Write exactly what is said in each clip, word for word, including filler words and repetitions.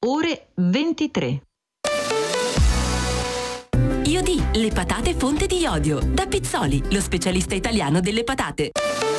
ore ventitré. Iodi, le patate fonte di iodio. Da Pizzoli, lo specialista italiano delle patate.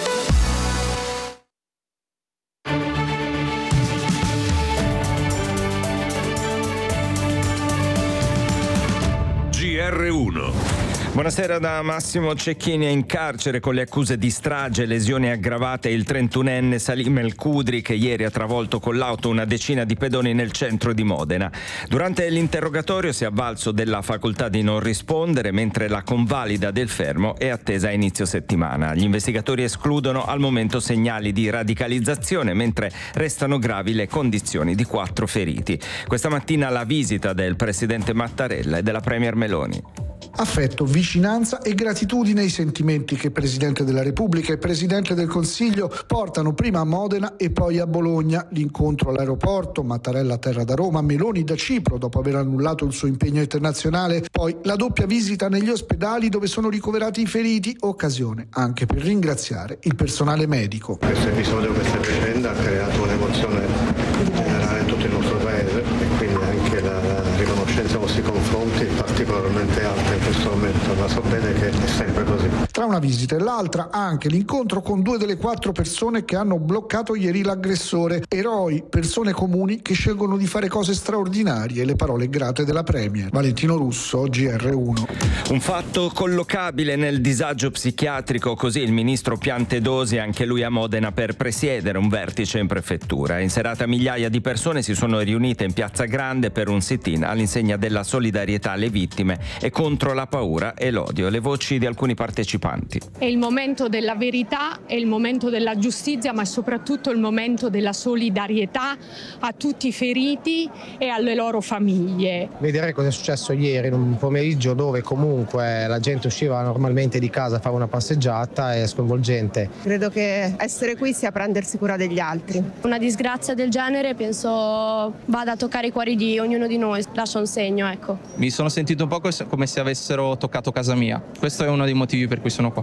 G R uno. Buonasera da Massimo Cecchini. È in carcere con le accuse di strage e lesioni aggravate il trentunenne Salim El Kudri, che ieri ha travolto con l'auto una decina di pedoni nel centro di Modena. Durante l'interrogatorio si è avvalso della facoltà di non rispondere, mentre la convalida del fermo è attesa a inizio settimana. Gli investigatori escludono al momento segnali di radicalizzazione, mentre restano gravi le condizioni di quattro feriti. Questa mattina la visita del presidente Mattarella e della premier Meloni. Affetto, vicinanza e gratitudine ai sentimenti che il Presidente della Repubblica e il Presidente del Consiglio portano prima a Modena e poi a Bologna. L'incontro all'aeroporto, Mattarella a terra da Roma, Meloni da Cipro dopo aver annullato il suo impegno internazionale, poi la doppia visita negli ospedali dove sono ricoverati i feriti, occasione anche per ringraziare il personale medico. Questo episodio, questa vicenda ha creato un'emozione generale in tutto il nostro paese e quindi anche la, la riconoscenza nei vostri confronti è particolarmente alta in questo momento, ma so bene che è sempre così. Tra una visita e l'altra anche l'incontro con due delle quattro persone che hanno bloccato ieri l'aggressore, eroi, persone comuni che scelgono di fare cose straordinarie, le parole grate della premier. Valentino Russo, G R uno. Un fatto collocabile nel disagio psichiatrico, così il ministro Piantedosi, anche lui a Modena per presiedere un vertice in prefettura. In serata migliaia di persone si sono riunite in Piazza Grande per un sit-in all'insegna della solidarietà alle vittime e contro la paura e l'odio. Le voci di alcuni partecipanti. È il momento della verità, è il momento della giustizia, ma è soprattutto il momento della solidarietà a tutti i feriti e alle loro famiglie. Vedere cosa è successo ieri in un pomeriggio dove comunque la gente usciva normalmente di casa a fare una passeggiata è sconvolgente. Credo che essere qui sia prendersi cura degli altri. Una disgrazia del genere penso vada a toccare i cuori di ognuno di noi, lascia un segno, ecco. Mi sono sentito un po' come se avessero toccato casa mia. Questo è uno dei motivi per cui sono qua.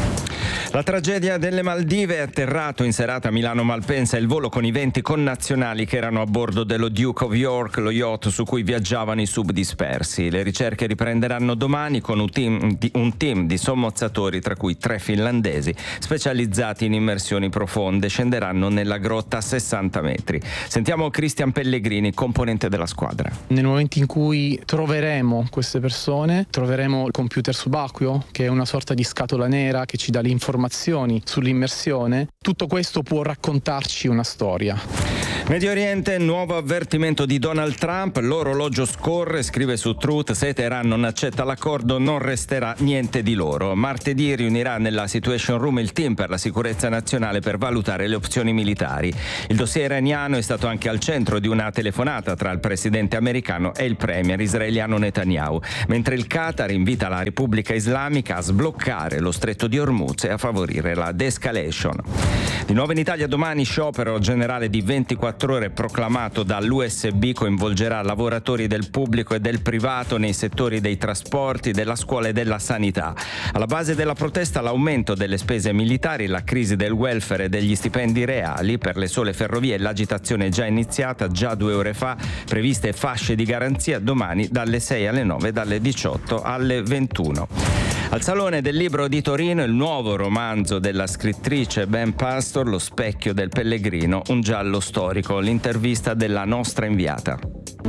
La tragedia delle Maldive. È atterrato in serata a Milano Malpensa il volo con i venti connazionali che erano a bordo dello Duke of York, lo yacht su cui viaggiavano i subdispersi. Le ricerche riprenderanno domani con un team di, un team di sommozzatori, tra cui tre finlandesi specializzati in immersioni profonde. Scenderanno nella grotta a sessanta metri. Sentiamo Cristian Pellegrini, componente della squadra. Nel momento in cui troveremo queste persone, troveremo il computer subacqueo, che è una sorta di scatola nera che ci dà l'informazione sull'immersione. Tutto questo può raccontarci una storia. Medio Oriente, nuovo avvertimento di Donald Trump. L'orologio scorre, scrive su Truth: se Teheran non accetta l'accordo non resterà niente di loro. Martedì riunirà nella Situation Room il team per la sicurezza nazionale per valutare le opzioni militari. Il dossier iraniano è stato anche al centro di una telefonata tra il presidente americano e il premier israeliano Netanyahu, mentre il Qatar invita la Repubblica Islamica a sbloccare lo stretto di Hormuz e a favorire la de-escalation. Di nuovo in Italia domani sciopero generale di ventiquattro ore proclamato dall'U S B, coinvolgerà lavoratori del pubblico e del privato nei settori dei trasporti, della scuola e della sanità. Alla base della protesta l'aumento delle spese militari, la crisi del welfare e degli stipendi reali. Per le sole ferrovie l'agitazione è già iniziata, già due ore fa, previste fasce di garanzia domani dalle sei alle nove, dalle diciotto alle ventuno. Al Salone del Libro di Torino il nuovo romanzo della scrittrice Ben Pastor, Lo specchio del pellegrino, un giallo storico. L'intervista della nostra inviata.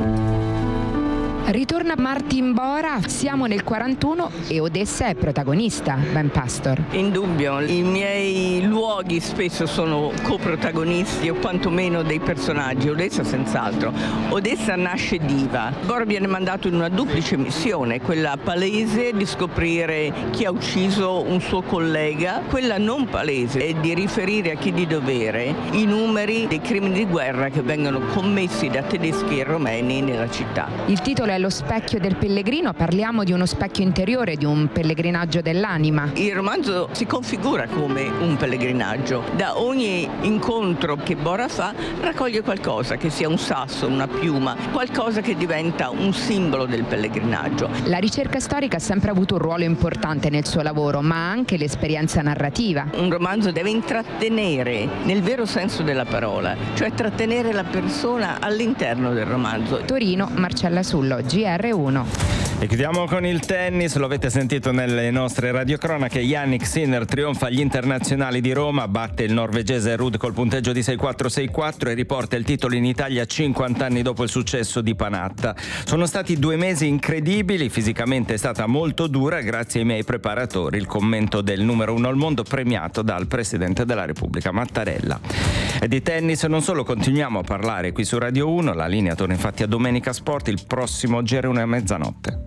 Ritorna Martin Bora, siamo nel quarantuno e Odessa è protagonista, Ben Pastor. Indubbio, i miei luoghi spesso sono coprotagonisti o quantomeno dei personaggi, Odessa senz'altro. Odessa nasce diva, Bora viene mandato in una duplice missione, quella palese di scoprire chi ha ucciso un suo collega, quella non palese è di riferire a chi di dovere i numeri dei crimini di guerra che vengono commessi da tedeschi e romeni nella città. Il titolo è Lo specchio del pellegrino, parliamo di uno specchio interiore, di un pellegrinaggio dell'anima. Il romanzo si configura come un pellegrinaggio. Da ogni incontro che Bora fa raccoglie qualcosa, che sia un sasso, una piuma, qualcosa che diventa un simbolo del pellegrinaggio. La ricerca storica ha sempre avuto un ruolo importante nel suo lavoro, ma anche l'esperienza narrativa. Un romanzo deve intrattenere nel vero senso della parola, cioè trattenere la persona all'interno del romanzo. Torino, Marcella Sullo, G R uno. E chiudiamo con il tennis, lo avete sentito nelle nostre radiocronache, Jannik Sinner trionfa agli internazionali di Roma, batte il norvegese Ruud col punteggio di sei quattro sei quattro e riporta il titolo in Italia cinquanta anni dopo il successo di Panatta. Sono stati due mesi incredibili, fisicamente è stata molto dura, grazie ai miei preparatori, il commento del numero uno al mondo premiato dal Presidente della Repubblica Mattarella. E di tennis non solo, continuiamo a parlare qui su Radio uno, la linea torna infatti a Domenica Sport il prossimo G R uno a mezzanotte.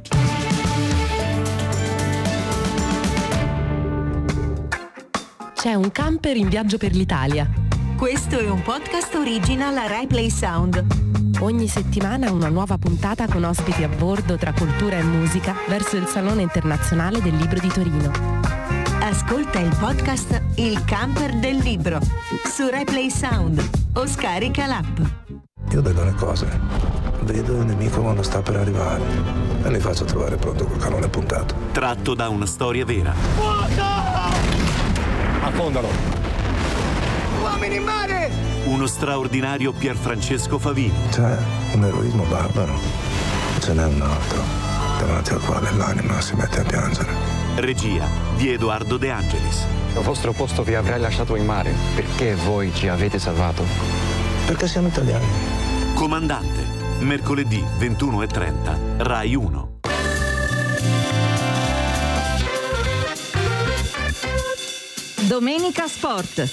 C'è un camper in viaggio per l'Italia. Questo è un podcast original a Rai Play Sound. Ogni settimana una nuova puntata con ospiti a bordo tra cultura e musica verso il Salone Internazionale del Libro di Torino. Ascolta il podcast Il Camper del Libro su Rai Play Sound o scarica l'app. Io vedo le cose, vedo il nemico quando sta per arrivare e li faccio trovare pronto col cannone puntato. Tratto da una storia vera. Fuoco! Affondalo! Uomini in mare! Uno straordinario Pierfrancesco Favino. C'è un eroismo barbaro, ce n'è un altro davanti al quale l'anima si mette a piangere. Regia di Edoardo De Angelis. Al vostro posto vi avrei lasciato in mare. Perché voi ci avete salvato? Perché siamo italiani. Comandante, mercoledì ventuno e trenta, Rai uno. Domenica Sport.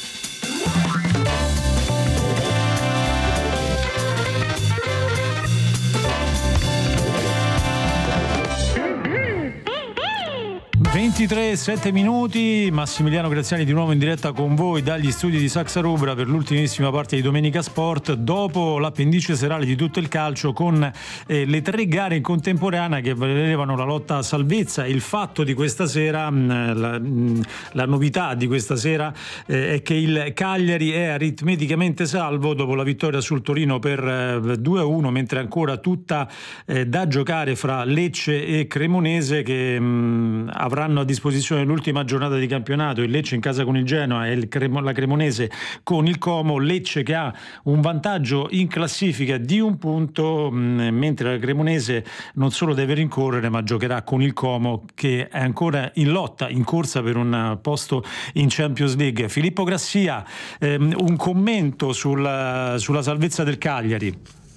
ventitré e sette minuti, Massimiliano Graziani di nuovo in diretta con voi dagli studi di Saxa Rubra per l'ultimissima parte di Domenica Sport, dopo l'appendice serale di tutto il calcio con eh, le tre gare in contemporanea che valevano la lotta a salvezza. Il fatto di questa sera, mh, la, mh, la novità di questa sera eh, è che il Cagliari è aritmeticamente salvo dopo la vittoria sul Torino per eh, due a uno, mentre ancora tutta eh, da giocare fra Lecce e Cremonese che mh, avranno a disposizione l'ultima giornata di campionato, il Lecce in casa con il Genoa e il Cremo, la Cremonese con il Como. Lecce che ha un vantaggio in classifica di un punto, mh, mentre la Cremonese non solo deve rincorrere ma giocherà con il Como che è ancora in lotta, in corsa per un posto in Champions League. Filippo Grassia, ehm, un commento sulla, sulla salvezza del Cagliari.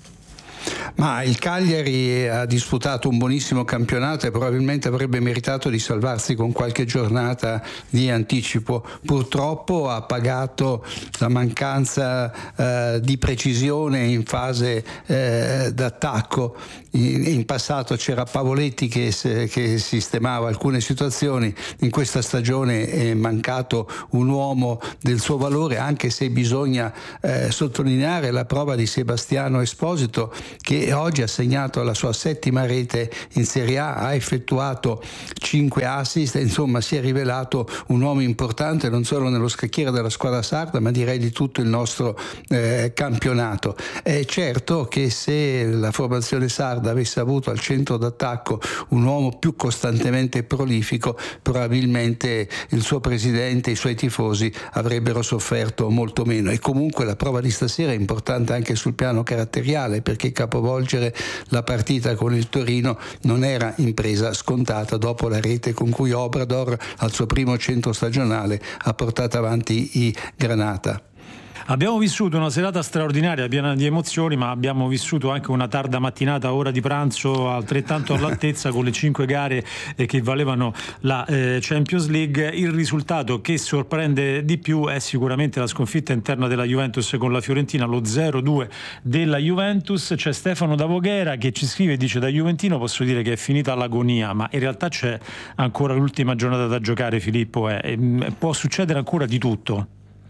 Ma il Cagliari ha disputato un buonissimo campionato e probabilmente avrebbe meritato di salvarsi con qualche giornata di anticipo. Purtroppo ha pagato la mancanza eh, di precisione in fase eh, d'attacco. In, in passato c'era Pavoletti che, se, che sistemava alcune situazioni, in questa stagione è mancato un uomo del suo valore, anche se bisogna eh, sottolineare la prova di Sebastiano Esposito, che oggi ha segnato la sua settima rete in Serie A, ha effettuato cinque assist, insomma si è rivelato un uomo importante non solo nello scacchiere della squadra sarda ma direi di tutto il nostro eh, campionato. È certo che se la formazione sarda avesse avuto al centro d'attacco un uomo più costantemente prolifico, probabilmente il suo presidente e i suoi tifosi avrebbero sofferto molto meno. E comunque la prova di stasera è importante anche sul piano caratteriale, perché capovolgere la partita con il Torino non era impresa scontata dopo la rete con cui Obrador al suo primo centro stagionale ha portato avanti i Granata. Abbiamo vissuto una serata straordinaria, piena di emozioni, ma abbiamo vissuto anche una tarda mattinata, ora di pranzo altrettanto all'altezza, con le cinque gare eh, che valevano la eh, Champions League. Il risultato che sorprende di più è sicuramente la sconfitta interna della Juventus con la Fiorentina, lo zero due della Juventus. C'è Stefano da Voghera che ci scrive e dice: da juventino posso dire che è finita l'agonia, ma in realtà c'è ancora l'ultima giornata da giocare, Filippo, eh, e può succedere ancora di tutto.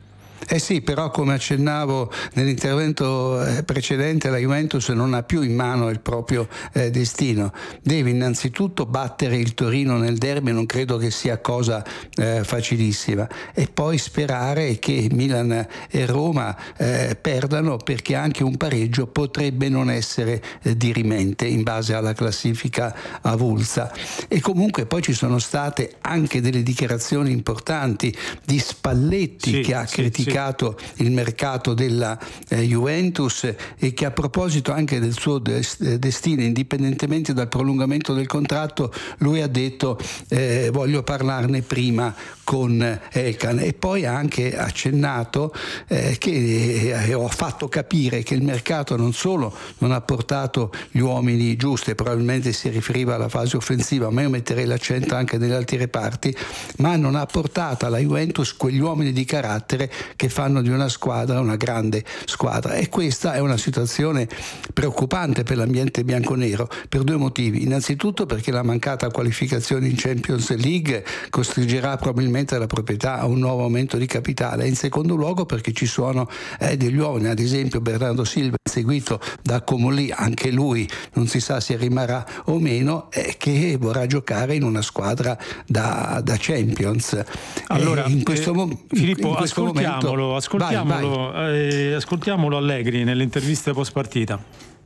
Eh sì, però come accennavo nell'intervento precedente, la Juventus non ha più in mano il proprio eh, destino. Deve innanzitutto battere il Torino nel derby, non credo che sia cosa eh, facilissima, e poi sperare che Milan e Roma eh, perdano, perché anche un pareggio potrebbe non essere eh, dirimente in base alla classifica avulsa. E comunque poi ci sono state anche delle dichiarazioni importanti di Spalletti, sì, che ha sì, criticato sì. il mercato della eh, Juventus, e che a proposito anche del suo des- destino, indipendentemente dal prolungamento del contratto, lui ha detto eh, voglio parlarne prima con Elkan, e poi ha anche accennato eh, che eh, ho fatto capire che il mercato non solo non ha portato gli uomini giusti, probabilmente si riferiva alla fase offensiva, ma io metterei l'accento anche nelle altri reparti, ma non ha portato alla Juventus quegli uomini di carattere che fanno di una squadra una grande squadra. E questa è una situazione preoccupante per l'ambiente bianconero per due motivi: innanzitutto perché la mancata qualificazione in Champions League costringerà probabilmente la proprietà a un nuovo aumento di capitale, e in secondo luogo perché ci sono eh, degli uomini, ad esempio Bernardo Silva, seguito da Comolli, anche lui non si sa se rimarrà o meno, eh, che vorrà giocare in una squadra da, da Champions. Allora, eh, in questo, mo- eh, Filippo, in questo ascoltiamolo, momento, ascoltiamolo, vai, vai. Eh, ascoltiamolo Allegri nelle interviste post partita.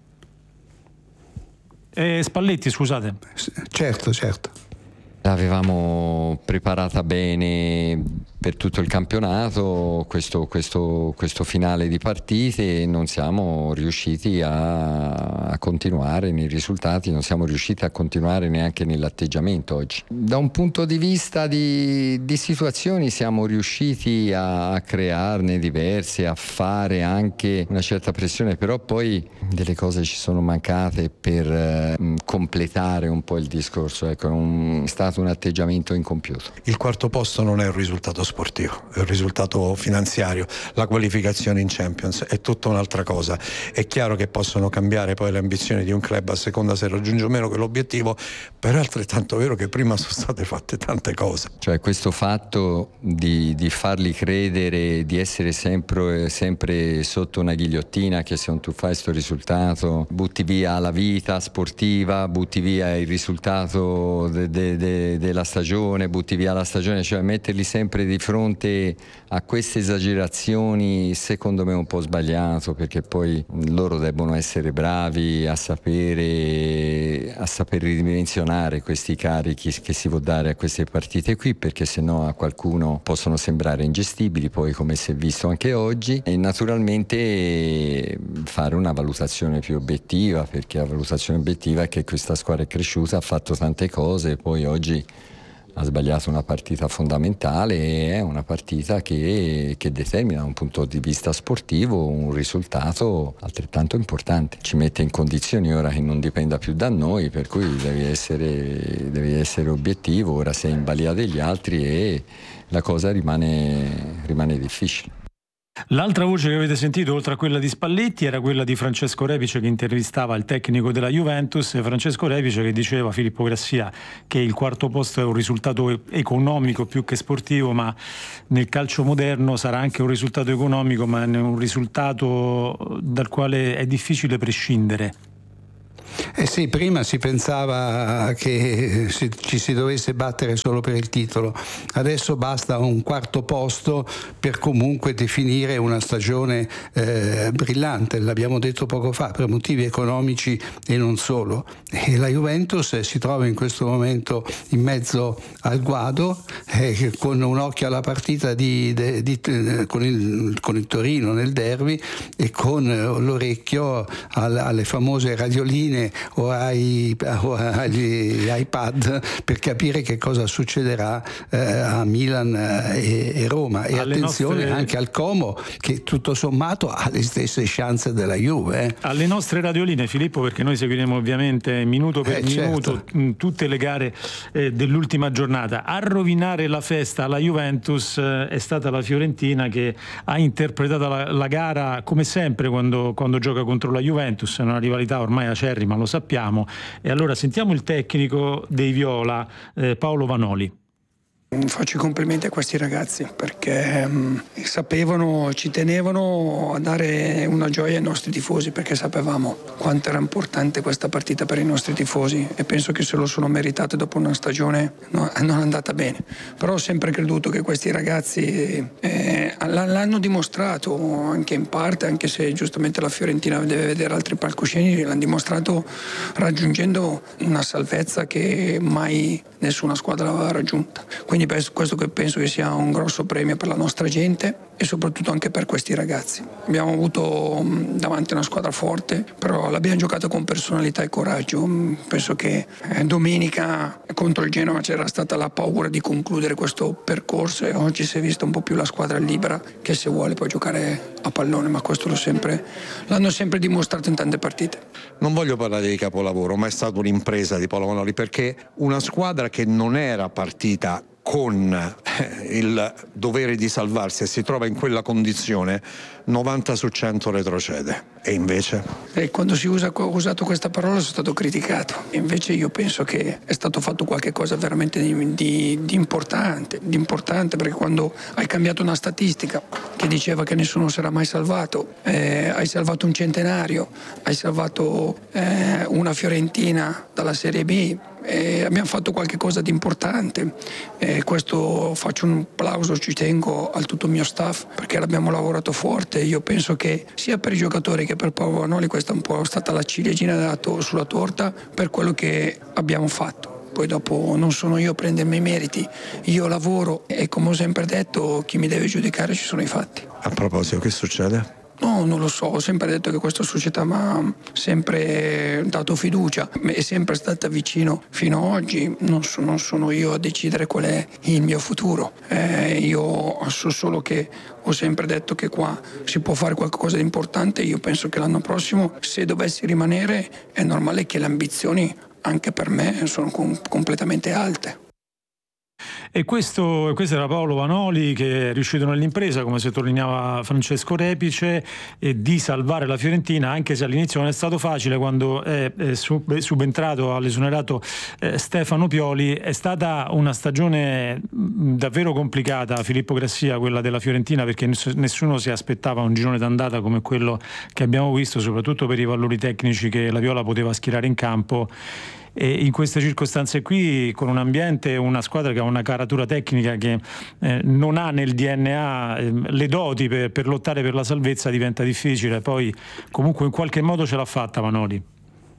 Eh, Spalletti, scusate. Certo, certo. L'avevamo preparata bene per tutto il campionato, questo, questo, questo finale di partite, e non siamo riusciti a, a continuare nei risultati, non siamo riusciti a continuare neanche nell'atteggiamento oggi. Da un punto di vista di, di situazioni siamo riusciti a, a crearne diverse, a fare anche una certa pressione, però poi delle cose ci sono mancate per eh, completare un po' il discorso. Ecco, un, è stato un atteggiamento incompiuto. Il quarto posto non è un risultato sportivo, è un risultato finanziario. La qualificazione in Champions è tutta un'altra cosa. È chiaro che possono cambiare poi le ambizioni di un club a seconda se raggiunge o meno quell'obiettivo, però è altrettanto vero che prima sono state fatte tante cose. Cioè questo fatto di, di farli credere di essere sempre, sempre sotto una ghigliottina, che se non tu fai questo risultato butti via la vita sportiva, butti via il risultato de, de, de, della stagione, butti via la stagione, cioè metterli sempre di fronte a queste esagerazioni secondo me è un po' sbagliato, perché poi loro debbono essere bravi a sapere a sapere ridimensionare questi carichi che si può dare a queste partite qui, perché sennò a qualcuno possono sembrare ingestibili, poi come si è visto anche oggi, e naturalmente fare una valutazione più obiettiva, perché la valutazione obiettiva è che questa squadra è cresciuta, ha fatto tante cose, poi oggi ha sbagliato una partita fondamentale, e è una partita che, che determina da un punto di vista sportivo un risultato altrettanto importante. Ci mette in condizioni ora che non dipenda più da noi, per cui devi essere, devi essere obiettivo, ora sei in balia degli altri e la cosa rimane, rimane difficile. L'altra voce che avete sentito, oltre a quella di Spalletti, era quella di Francesco Repice, che intervistava il tecnico della Juventus. Francesco Repice che diceva, Filippo Grassia, che il quarto posto è un risultato economico più che sportivo, ma nel calcio moderno sarà anche un risultato economico, ma è un risultato dal quale è difficile prescindere. Eh sì, prima si pensava che si, ci si dovesse battere solo per il titolo, adesso basta un quarto posto per comunque definire una stagione eh, brillante, l'abbiamo detto poco fa, per motivi economici e non solo. E la Juventus si trova in questo momento in mezzo al guado, eh, con un occhio alla partita di, di, di, con, il, con il Torino nel derby, e con l'orecchio al, alle famose radioline o ai, o agli iPad per capire che cosa succederà eh, a Milan e, e Roma. E alle attenzione nostre... anche al Como, che tutto sommato ha le stesse chance della Juve. Eh. Alle nostre radioline, Filippo, perché noi seguiremo ovviamente minuto per eh, minuto certo. tutte le gare eh, dell'ultima giornata. A rovinare la festa alla Juventus eh, è stata la Fiorentina, che ha interpretato la, la gara come sempre quando, quando gioca contro la Juventus, è una rivalità ormai acerrima, lo sappiamo. E allora sentiamo il tecnico dei Viola, eh, Paolo Vanoli. Faccio i complimenti a questi ragazzi perché um, sapevano, ci tenevano a dare una gioia ai nostri tifosi, perché sapevamo quanto era importante questa partita per i nostri tifosi e penso che se lo sono meritate dopo una stagione no, non andata bene. Però ho sempre creduto che questi ragazzi eh, l'hanno dimostrato anche in parte, anche se giustamente la Fiorentina deve vedere altri palcoscenici, l'hanno dimostrato raggiungendo una salvezza che mai nessuna squadra aveva raggiunta. Quindi questo che penso che sia un grosso premio per la nostra gente e soprattutto anche per questi ragazzi. Abbiamo avuto davanti una squadra forte, però l'abbiamo giocata con personalità e coraggio. Penso che domenica contro il Genoa c'era stata la paura di concludere questo percorso e oggi si è vista un po' più la squadra libera che se vuole può giocare a pallone, ma questo l'ho sempre, l'hanno sempre dimostrato in tante partite. Non voglio parlare di capolavoro, ma è stata un'impresa di Paolo Vanoli, perché una squadra che non era partita con il dovere di salvarsi e si trova in quella condizione, novanta su cento retrocede. E invece? E quando si usa, ho usato questa parola sono stato criticato. E invece io penso che è stato fatto qualche cosa veramente di, di, di importante, di importante, perché quando hai cambiato una statistica che diceva che nessuno si era mai salvato, eh, hai salvato un centenario, hai salvato eh, una Fiorentina dalla Serie B, eh, abbiamo fatto qualche cosa di importante. Eh, questo faccio un applauso, ci tengo al tutto il mio staff perché l'abbiamo lavorato forte. Io penso che sia per i giocatori che per Paolo Vanoli questa è un po' stata la ciliegina sulla torta per quello che abbiamo fatto. Poi dopo non sono io a prendermi i meriti, io lavoro e come ho sempre detto chi mi deve giudicare ci sono i fatti. A proposito, che succede? No, non lo so, ho sempre detto che questa società mi ha sempre dato fiducia, è sempre stata vicino fino ad oggi, non, so, non sono io a decidere qual è il mio futuro, eh, io so solo che ho sempre detto che qua si può fare qualcosa di importante. Io penso che l'anno prossimo, se dovessi rimanere, è normale che le ambizioni anche per me sono com- completamente alte. E questo, questo era Paolo Vanoli, che è riuscito nell'impresa, come sottolineava Francesco Repice, eh, di salvare la Fiorentina, anche se all'inizio non è stato facile. Quando è, è subentrato all'esonerato eh, Stefano Pioli, è stata una stagione davvero complicata, Filippo Grassia, quella della Fiorentina, perché nessuno si aspettava un girone d'andata come quello che abbiamo visto, soprattutto per i valori tecnici che la Viola poteva schierare in campo. E in queste circostanze qui, con un ambiente, una squadra che ha una caratura tecnica che eh, non ha nel D N A eh, le doti per, per lottare per la salvezza, diventa difficile. Poi comunque in qualche modo ce l'ha fatta Vanoli.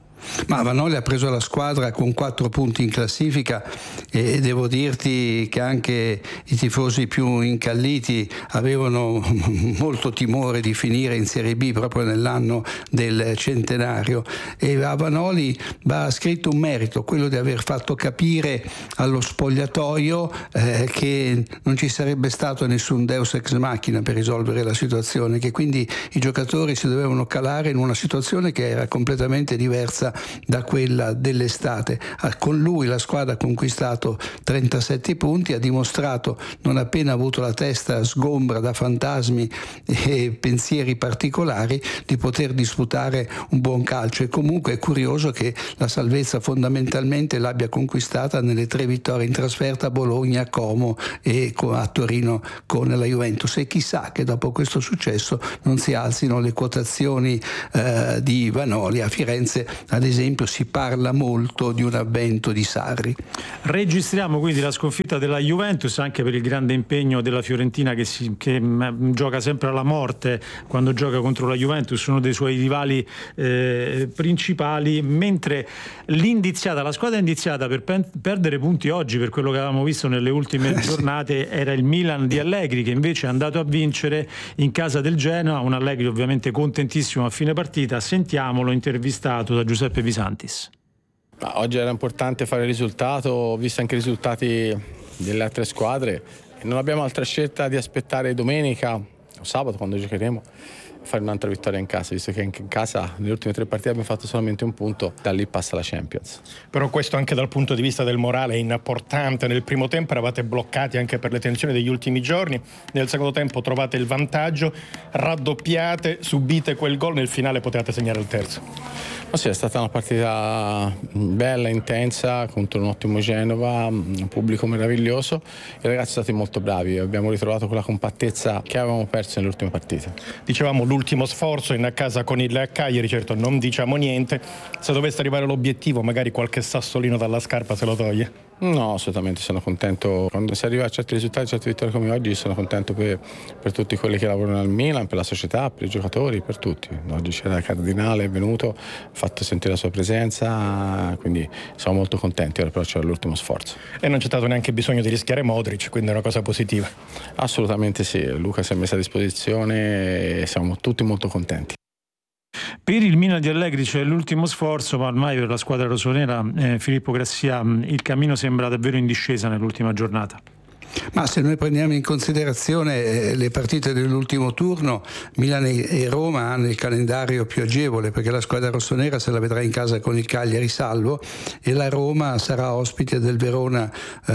Ma Vanoli ha preso la squadra con quattro punti in classifica e devo dirti che anche i tifosi più incalliti avevano molto timore di finire in Serie B proprio nell'anno del centenario, e a Vanoli va scritto un merito, quello di aver fatto capire allo spogliatoio eh, che non ci sarebbe stato nessun deus ex machina per risolvere la situazione, che quindi i giocatori si dovevano calare in una situazione che era completamente diversa da quella dell'estate. Con lui la squadra ha conquistato trentasette punti, ha dimostrato, non appena avuto la testa sgombra da fantasmi e pensieri particolari, di poter disputare un buon calcio. E comunque è curioso che la salvezza fondamentalmente l'abbia conquistata nelle tre vittorie in trasferta a Bologna, a Como e a Torino con la Juventus, e chissà che dopo questo successo non si alzino le quotazioni eh, di Vanoli. A Firenze ad esempio si parla molto di un avvento di Sarri. Registriamo quindi la sconfitta della Juventus, anche per il grande impegno della Fiorentina che, si, che mh, gioca sempre alla morte quando gioca contro la Juventus, uno dei suoi rivali eh, principali, mentre l'indiziata, la squadra indiziata per pen- perdere punti oggi, per quello che avevamo visto nelle ultime giornate, era il Milan di Allegri, che invece è andato a vincere in casa del Genoa, un Allegri ovviamente contentissimo a fine partita. Sentiamolo intervistato da Giuseppe Visantis. Oggi era importante fare il risultato, ho visto anche i risultati delle altre squadre e non abbiamo altra scelta di aspettare domenica o sabato, quando giocheremo, fare un'altra vittoria in casa, visto che in casa nelle ultime tre partite abbiamo fatto solamente un punto, da lì passa la Champions. Però questo anche dal punto di vista del morale è importante. Nel primo tempo eravate bloccati anche per le tensioni degli ultimi giorni, nel secondo tempo trovate il vantaggio, raddoppiate, subite quel gol, nel finale potevate segnare il terzo. Oh sì, è stata una partita bella, intensa, contro un ottimo Genova, un pubblico meraviglioso. I ragazzi sono stati molto bravi, abbiamo ritrovato quella compattezza che avevamo perso nelle ultime partite. Dicevamo l'ultimo sforzo in casa con il Cagliari, certo non diciamo niente, se dovesse arrivare l'obiettivo magari qualche sassolino dalla scarpa se lo toglie? No, assolutamente, sono contento. Quando si arriva a certi risultati, a certe vittorie come oggi, sono contento per, per tutti quelli che lavorano al Milan, per la società, per i giocatori, per tutti. Oggi c'era Cardinale, è venuto, ha fatto sentire la sua presenza, quindi siamo molto contenti, ora però c'è l'ultimo sforzo. E non c'è stato neanche bisogno di rischiare Modric, quindi è una cosa positiva. Assolutamente sì, Luca si è messo a disposizione e siamo tutti molto contenti. Per il Milan di Allegri c'è l'ultimo sforzo, ma ormai per la squadra rossonera, eh, Filippo Grassia, il cammino sembra davvero in discesa nell'ultima giornata. Ma se noi prendiamo in considerazione eh, le partite dell'ultimo turno, Milan e Roma hanno il calendario più agevole, perché la squadra rossonera se la vedrà in casa con il Cagliari salvo e la Roma sarà ospite del Verona eh,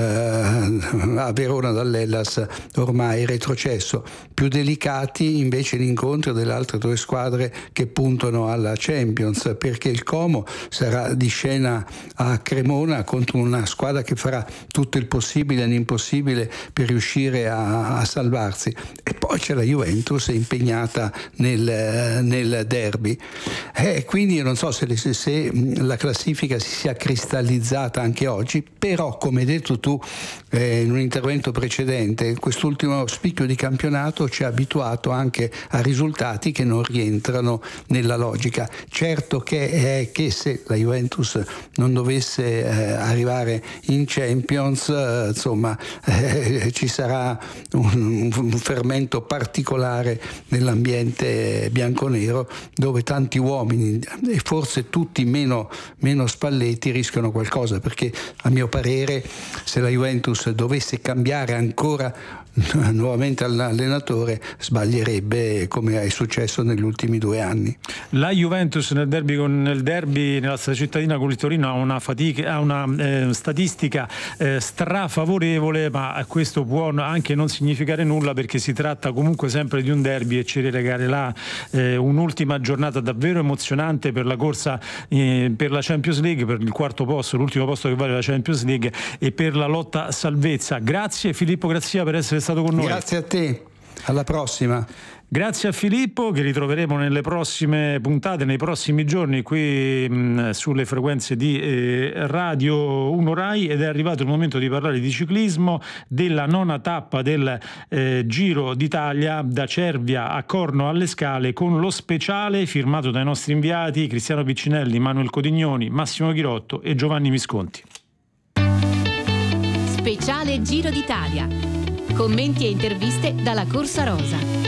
a Verona dall'Hellas ormai retrocesso. Più delicati invece gli incontri delle altre due squadre che puntano alla Champions, perché il Como sarà di scena a Cremona contro una squadra che farà tutto il possibile e l'impossibile per riuscire a, a salvarsi, e poi c'è la Juventus impegnata nel, nel derby, e quindi io non so se, se, se la classifica si sia cristallizzata anche oggi, però come hai detto tu eh, in un intervento precedente, quest'ultimo spicchio di campionato ci ha abituato anche a risultati che non rientrano nella logica. Certo che è che se la Juventus non dovesse eh, arrivare in Champions eh, insomma eh, ci sarà un, un fermento particolare nell'ambiente bianconero, dove tanti uomini e forse tutti meno, meno Spalletti rischiano qualcosa, perché a mio parere se la Juventus dovesse cambiare ancora nuovamente all'allenatore sbaglierebbe, come è successo negli ultimi due anni. La Juventus nel derby, con, nel derby nella cittadina con il Torino ha una, fatica, ha una eh, statistica eh, strafavorevole, ma questo può anche non significare nulla, perché si tratta comunque sempre di un derby e ci relegare là eh, un'ultima giornata davvero emozionante per la corsa eh, per la Champions League, per il quarto posto, l'ultimo posto che vale la Champions League, e per la lotta salvezza. Grazie Filippo Grassia per essere stato con noi. Grazie a te, alla prossima. Grazie a Filippo, che ritroveremo nelle prossime puntate, nei prossimi giorni qui mh, sulle frequenze di eh, Radio uno Rai, ed è arrivato il momento di parlare di ciclismo, della nona tappa del eh, Giro d'Italia da Cervia a Corno alle Scale, con lo speciale firmato dai nostri inviati Cristiano Piccinelli, Manuel Codignoni, Massimo Ghirotto e Giovanni Visconti. Speciale Giro d'Italia. Commenti e interviste dalla Corsa Rosa.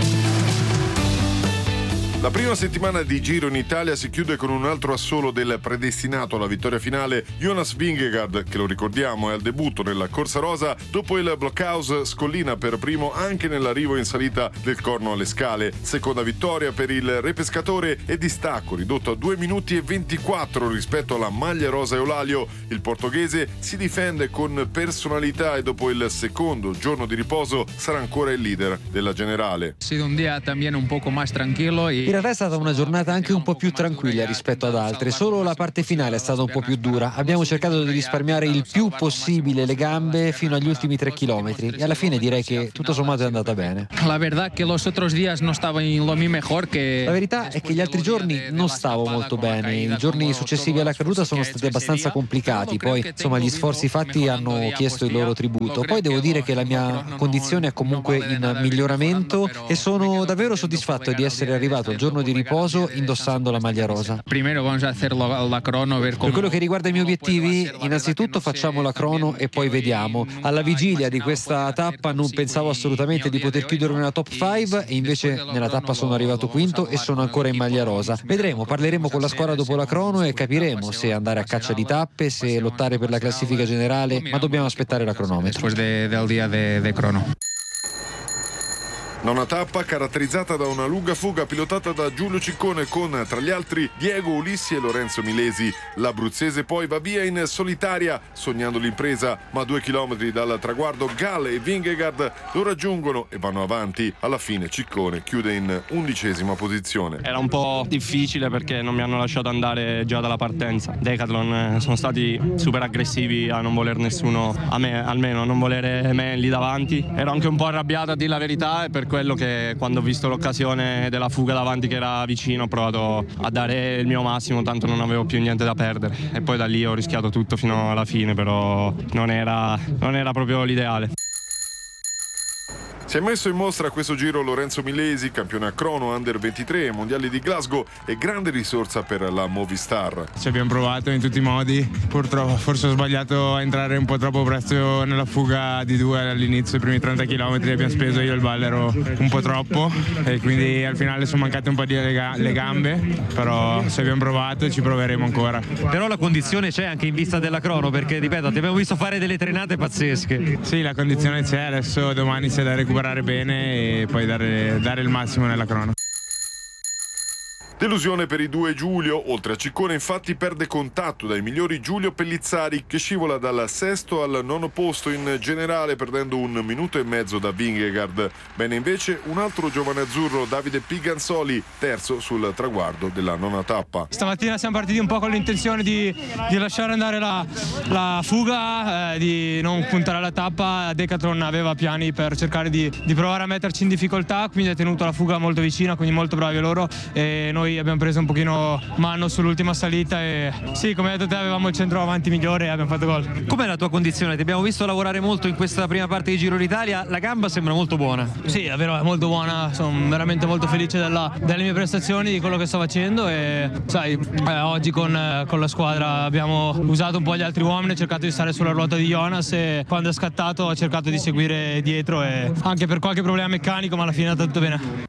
La prima settimana di Giro in Italia si chiude con un altro assolo del predestinato alla vittoria finale, Jonas Vingegaard, che lo ricordiamo è al debutto nella Corsa Rosa dopo il blockhouse scollina per primo anche nell'arrivo in salita del Corno alle Scale. Seconda vittoria per il repescatore e distacco ridotto a due minuti e ventiquattro rispetto alla maglia rosa Eulalia. Il portoghese si difende con personalità e dopo il secondo giorno di riposo sarà ancora il leader della generale. Ha sido un día también un poco más tranquilo y in realtà è stata una giornata anche un po' più tranquilla rispetto ad altre, solo la parte finale è stata un po' più dura. Abbiamo cercato di risparmiare il più possibile le gambe fino agli ultimi tre chilometri e alla fine direi che tutto sommato è andata bene. La verità è che los otros días no stavo in lo mejor che La verità è che gli altri giorni non stavo molto bene. I giorni successivi alla caduta sono stati abbastanza complicati, poi insomma gli sforzi fatti hanno chiesto il loro tributo. Poi devo dire che la mia condizione è comunque in miglioramento e sono davvero soddisfatto di essere arrivato al giorno di riposo indossando la maglia rosa. Primero vamos a hacer la, la crono, ver per quello che riguarda i miei obiettivi, innanzitutto facciamo la crono e poi vediamo. Alla vigilia di questa tappa non pensavo assolutamente di poter chiudere nella top cinque e invece nella tappa sono arrivato quinto e sono ancora in maglia rosa. Vedremo, parleremo con la squadra dopo la crono e capiremo se andare a caccia di tappe, se lottare per la classifica generale, ma dobbiamo aspettare la cronometro. Después de, del día de, de crono. Nona tappa caratterizzata da una lunga fuga pilotata da Giulio Ciccone con tra gli altri Diego Ulissi e Lorenzo Milesi. L'abruzzese poi va via in solitaria sognando l'impresa, ma a due chilometri dal traguardo Gall e Vingegaard lo raggiungono e vanno avanti. Alla fine Ciccone chiude in undicesima posizione. Era un po' difficile perché non mi hanno lasciato andare già dalla partenza. Decathlon sono stati super aggressivi a non voler nessuno, a me almeno, a non volere me lì davanti. Ero anche un po' arrabbiato a dire la verità, e per quello che quando ho visto l'occasione della fuga davanti che era vicino ho provato a dare il mio massimo, tanto non avevo più niente da perdere, e poi da lì ho rischiato tutto fino alla fine, però non era, non era proprio l'ideale. Si è messo in mostra a questo giro Lorenzo Milesi, campione a crono under ventitré, mondiali di Glasgow e grande risorsa per la Movistar. Ci abbiamo provato in tutti i modi, purtroppo forse ho sbagliato a entrare un po' troppo presto nella fuga di due all'inizio, i primi trenta chilometri abbiamo speso io e il Ballero un po' troppo e quindi al finale sono mancate un po' di le, le gambe, però se abbiamo provato ci proveremo ancora. Però la condizione c'è anche in vista della crono, perché ripeto, ti abbiamo visto fare delle trenate pazzesche. Sì, la condizione c'è, adesso domani c'è da recuperare bene e poi dare, dare il massimo nella crono. Delusione per i due Giulio, oltre a Ciccone infatti perde contatto dai migliori Giulio Pellizzari che scivola dal sesto al nono posto in generale perdendo un minuto e mezzo da Vingegaard. Bene invece un altro giovane azzurro, Davide Piganzoli, terzo sul traguardo della nona tappa. Stamattina siamo partiti un po' con l'intenzione di, di lasciare andare la, la fuga, eh, di non puntare alla tappa. Decathlon aveva piani per cercare di, di provare a metterci in difficoltà, quindi ha tenuto la fuga molto vicina, quindi molto bravi loro, e noi abbiamo preso un pochino mano sull'ultima salita e sì, come hai detto te, avevamo il centro avanti migliore e abbiamo fatto gol. Com'è la tua condizione? Ti abbiamo visto lavorare molto in questa prima parte di Giro d'Italia, la gamba sembra molto buona. Sì, è vero, è molto buona, sono veramente molto felice della, delle mie prestazioni, di quello che sto facendo e sai, eh, oggi con, eh, con la squadra abbiamo usato un po' gli altri uomini, cercato di stare sulla ruota di Jonas e quando è scattato ho cercato di seguire dietro, e anche per qualche problema meccanico, ma alla fine è andato tutto bene.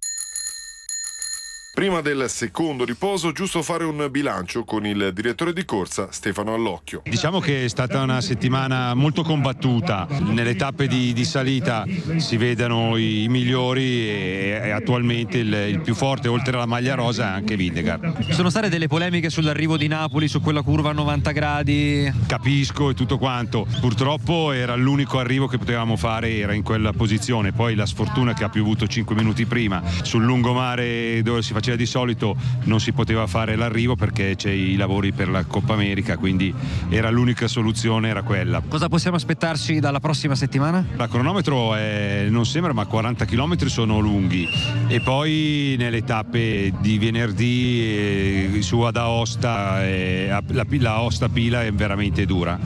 Prima del secondo riposo, giusto fare un bilancio con il direttore di corsa Stefano Allocchio. Diciamo che è stata una settimana molto combattuta, nelle tappe di, di salita si vedono i, i migliori e, e attualmente il, il più forte oltre alla maglia rosa è anche Vingegaard. Ci sono state delle polemiche sull'arrivo di Napoli, su quella curva a novanta gradi? Capisco e tutto quanto, purtroppo era l'unico arrivo che potevamo fare, era in quella posizione, poi la sfortuna che ha piovuto cinque minuti prima sul lungomare dove si faceva di solito non si poteva fare l'arrivo perché c'è i lavori per la Coppa America, quindi era l'unica soluzione, era quella. Cosa possiamo aspettarci dalla prossima settimana? La cronometro è, non sembra, ma quaranta chilometri sono lunghi e poi nelle tappe di venerdì eh, su ad Aosta eh, la, la Aosta Pila è veramente dura.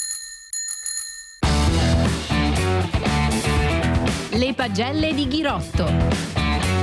Le pagelle di Ghirotto.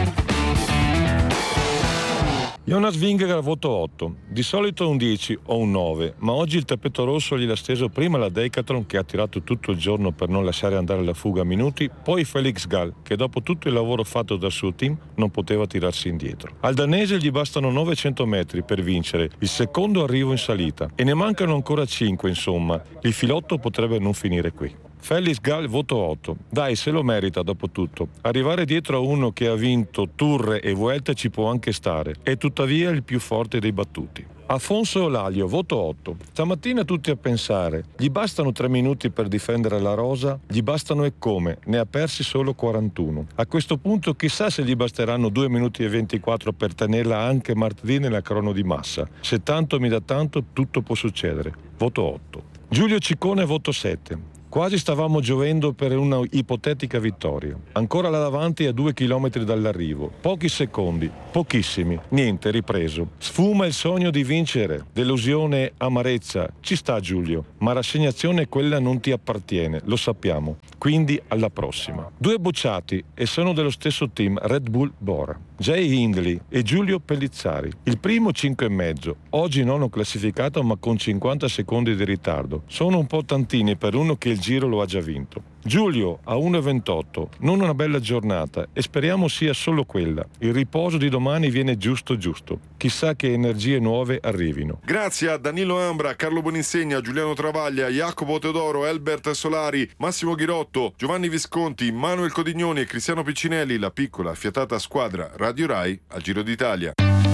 Jonas Vingegaard voto otto, di solito un dieci o un nove, ma oggi il tappeto rosso gliel'ha steso prima la Decathlon che ha tirato tutto il giorno per non lasciare andare la fuga a minuti, poi Felix Gall che dopo tutto il lavoro fatto dal suo team non poteva tirarsi indietro. Al danese gli bastano novecento metri per vincere il secondo arrivo in salita e ne mancano ancora cinque, insomma, il filotto potrebbe non finire qui. Felix Gall voto otto, dai, se lo merita dopo tutto. Arrivare dietro a uno che ha vinto Tour e Vuelta ci può anche stare, è tuttavia il più forte dei battuti. Afonso Olalio, voto otto. Stamattina tutti a pensare, gli bastano tre minuti per difendere la rosa? Gli bastano e come? Ne ha persi solo quarantuno. A questo punto chissà se gli basteranno due minuti e ventiquattro per tenerla anche martedì nella crono di massa. Se tanto mi dà tanto, tutto può succedere. Voto otto. Giulio Ciccone, voto sette. Quasi stavamo giovendo per una ipotetica vittoria. Ancora là davanti a due chilometri dall'arrivo. Pochi secondi, pochissimi, niente, ripreso. Sfuma il sogno di vincere, delusione, amarezza. Ci sta Giulio, ma rassegnazione quella non ti appartiene, lo sappiamo. Quindi alla prossima. Due bocciati e sono dello stesso team Red Bull Bora. Jay Hindley e Giulio Pellizzari. Il primo cinque e mezzo, oggi non ho classificato ma con cinquanta secondi di ritardo. Sono un po' tantini per uno che il giro lo ha già vinto. Giulio a uno e ventotto, non una bella giornata e speriamo sia solo quella. Il riposo di domani viene giusto giusto. Chissà che energie nuove arrivino. Grazie a Danilo Ambra, Carlo Boninsegna, Giuliano Travaglia, Jacopo Teodoro, Elbert Solari, Massimo Ghirotto, Giovanni Visconti, Manuel Codignoni e Cristiano Piccinelli, la piccola affiatata squadra Radio Rai al Giro d'Italia.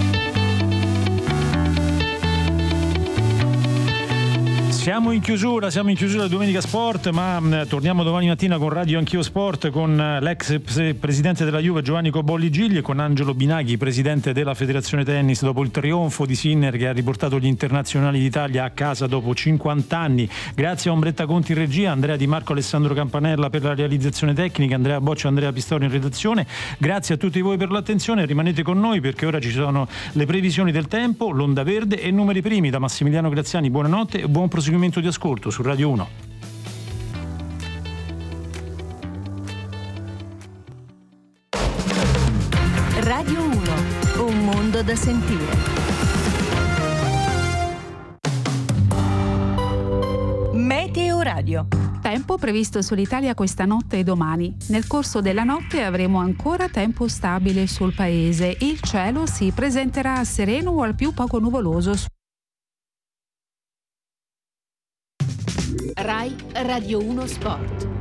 Siamo in chiusura, siamo in chiusura di Domenica Sport, ma mh, torniamo domani mattina con Radio Anch'io Sport con uh, l'ex presidente della Juve Giovanni Cobolli Gigli e con Angelo Binaghi, presidente della Federazione Tennis, dopo il trionfo di Sinner che ha riportato gli internazionali d'Italia a casa dopo cinquanta anni. Grazie a Ombretta Conti in regia, Andrea Di Marco, Alessandro Campanella per la realizzazione tecnica, Andrea Boccia, Andrea Pistori in redazione. Grazie a tutti voi per l'attenzione, rimanete con noi perché ora ci sono le previsioni del tempo, l'onda verde e numeri primi. Da Massimiliano Graziani, buonanotte e buon proseguimento di ascolto su Radio uno. Radio uno, un mondo da sentire. Meteo Radio. Tempo previsto sull'Italia questa notte e domani. Nel corso della notte avremo ancora tempo stabile sul paese. Il cielo si presenterà sereno o al più poco nuvoloso. Rai Radio uno Sport.